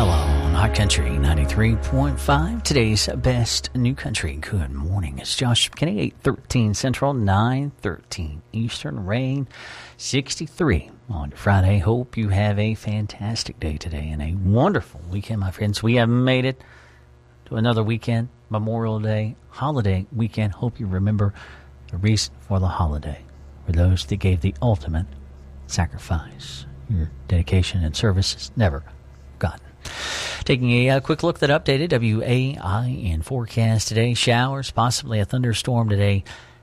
Hello, Hot Country 93.5. Today's best new country. Good morning. It's Josh McKinney, 8:13 Central, 9:13 Eastern. Rain, 63 on Friday. Hope you have a fantastic day today and a wonderful weekend, my friends. We have made it to another weekend, Memorial Day, holiday weekend. Hope you remember the reason for the holiday. For those that gave the ultimate sacrifice. Your dedication and service is never forgotten. Taking a quick look at that updated WAIN forecast today. Showers, possibly a thunderstorm today.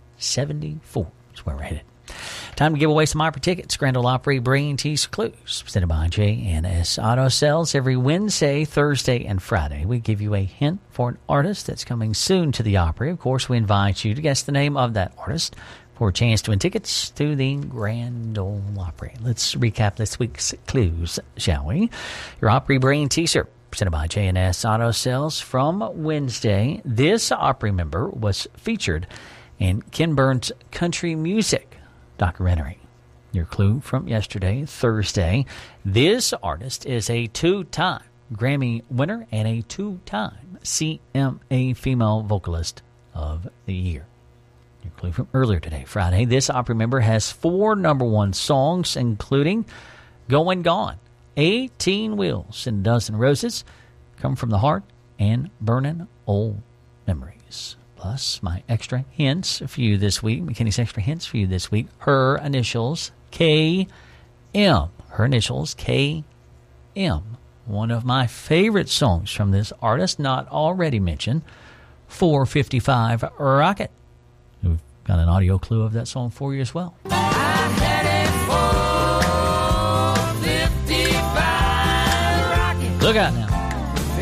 74 is where we're headed. Time to give away some Opry tickets. Grand Ole Opry Brain Tease Clues. Presented by J&S Auto Sales. Every Wednesday, Thursday, and Friday, we give you a hint for an artist that's coming soon to the Opry. Of course, we invite you to guess the name of that artist for a chance to win tickets to the Grand Ole Opry. Let's recap this week's clues, shall we? Your Opry Brain Teaser, presented by J&S Auto Sales from Wednesday. This Opry member was featured in Ken Burns' country music documentary. Your clue from yesterday, Thursday. This artist is a two-time Grammy winner and a two-time CMA Female Vocalist of the Year. Your clue from earlier today, Friday. This Opry member has 4 number one songs, including Going Gone, 18 Wheels and a Dozen Roses, Come From the Heart, and Burning Old Memories. Plus, my extra hints for you this week, McKinney's extra hints for you this week. Her initials, K.M. Her initials, K.M. One of my favorite songs from this artist, not already mentioned, 455 Rocket. We've got an audio clue of that song for you as well. I had a 455 rocket. Look out now.